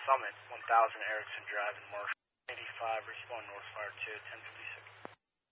Summit, 1000 Erickson Drive in Marshall. 85, respond Northfire 2, 1056.